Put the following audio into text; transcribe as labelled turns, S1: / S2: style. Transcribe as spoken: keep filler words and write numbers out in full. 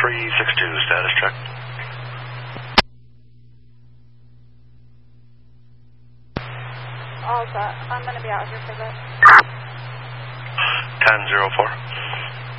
S1: three six two, status check.
S2: All set. I'm going to be out here for this.
S1: ten zero four.